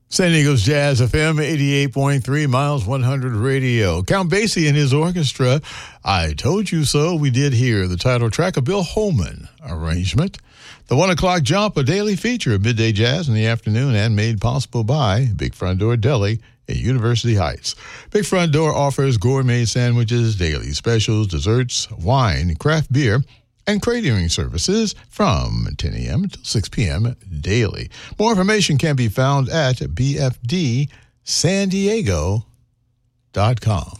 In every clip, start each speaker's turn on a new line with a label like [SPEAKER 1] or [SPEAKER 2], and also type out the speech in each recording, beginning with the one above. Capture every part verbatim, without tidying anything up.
[SPEAKER 1] San Diego's Jazz F M eighty-eight point three, Miles one hundred Radio. Count Basie and his orchestra, I Told You So. We did hear the title track, a Bill Holman arrangement. The one o'clock jump, a daily feature of Midday Jazz in the afternoon, and made possible by Big Front Door Deli in University Heights. Big Front Door offers gourmet sandwiches, daily specials, desserts, wine, craft beer, and catering services from ten a.m. until six p.m. daily. More information can be found at b f d san diego dot com.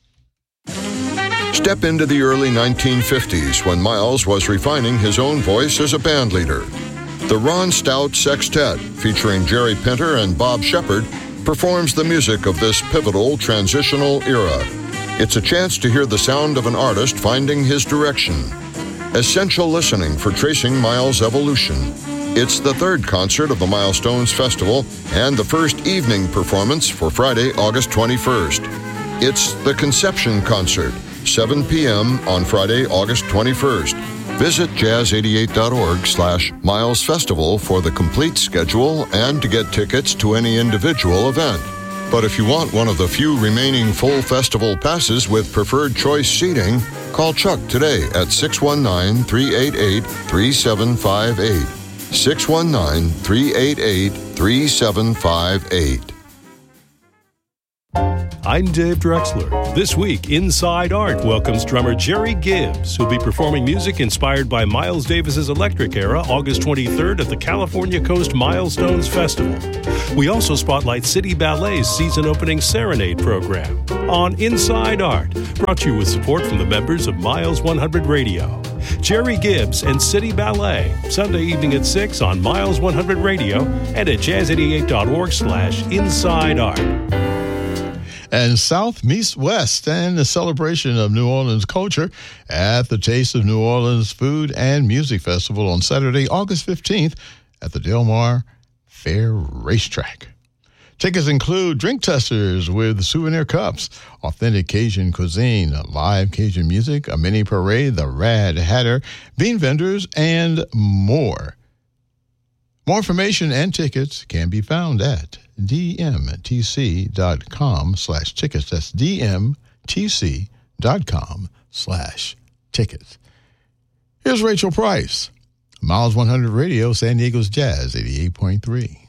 [SPEAKER 2] Step into the early nineteen fifties when Miles was refining his own voice as a band leader. The Ron Stout Sextet, featuring Jerry Pinter and Bob Shepard, performs the music of this pivotal transitional era. It's a chance to hear the sound of an artist finding his direction. Essential listening for tracing Miles' evolution. It's the third concert of the Milestones Festival and the first evening performance for Friday, August twenty-first. It's the Conception Concert, seven p.m. on Friday, August twenty-first. Visit jazz eighty-eight dot org slash Miles Festival for the complete schedule and to get tickets to any individual event. But if you want one of the few remaining full festival passes with preferred choice seating, call Chuck today at six one nine, three eight eight, three seven five eight. six one nine, three eight eight, three seven five eight.
[SPEAKER 3] I'm Dave Drexler. This week, Inside Art welcomes drummer Jerry Gibbs, who'll be performing music inspired by Miles Davis's Electric Era, August twenty-third at the California Coast Milestones Festival. We also spotlight City Ballet's season-opening Serenade program on Inside Art, brought to you with support from the members of Miles one hundred Radio. Jerry Gibbs and City Ballet, Sunday evening at six on Miles one hundred Radio and at jazz eighty-eight dot org slash Inside Art.
[SPEAKER 1] And South meets West, and the celebration of New Orleans culture at the Taste of New Orleans Food and Music Festival on Saturday, August fifteenth at the Del Mar Fair Racetrack. Tickets include drink testers with souvenir cups, authentic Cajun cuisine, live Cajun music, a mini parade, the Rad Hatter, bean vendors, and more. More information and tickets can be found at dmtc.com slash tickets. That's dmtc.com slash tickets. Here's Rachel Price, Miles one hundred Radio, San Diego's Jazz eighty-eight point three.